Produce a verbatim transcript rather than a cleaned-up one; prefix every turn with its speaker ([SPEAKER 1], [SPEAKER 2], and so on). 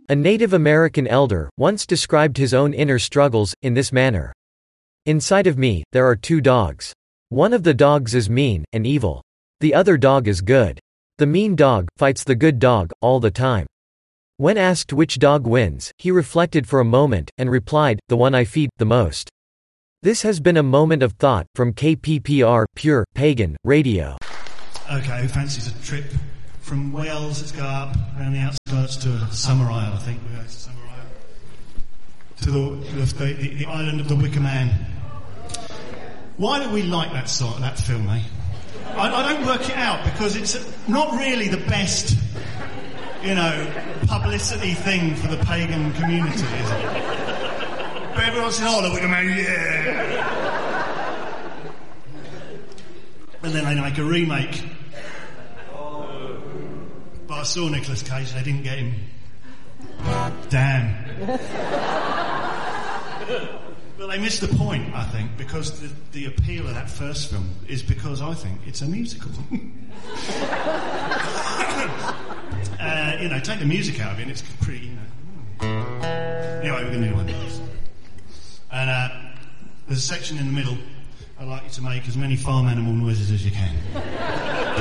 [SPEAKER 1] A Native American elder once described his own inner struggles in this manner. Inside of me, there are two dogs. One of the dogs is mean and evil. The other dog is good. The mean dog fights the good dog all the time. When asked which dog wins, he reflected for a moment and replied, "The one I feed the most." This has been a moment of thought from K P P R, Pure Pagan Radio.
[SPEAKER 2] Okay, who fancies a trip from Wales? Let's go up around the outskirts to Summerisle, I think. We're going to Summerisle. To the, the, the, the island of the Wicker Man. Why do we like that sort, that film, eh? I, I don't work it out because it's not really the best, you know, publicity thing for the pagan community, is it? But everyone says, "Oh, the Wicker Man, yeah!" And then they make a remake. But I saw Nicolas Cage, they didn't get him. Damn. But they missed the point, I think, because the, the appeal of that first film is because I think it's a musical. uh, you know, take the music out of it and it's pretty, you know. Anyway, we're going to do one of these. And uh, there's a section in the middle. I'd like you to make as many farm animal noises as you can.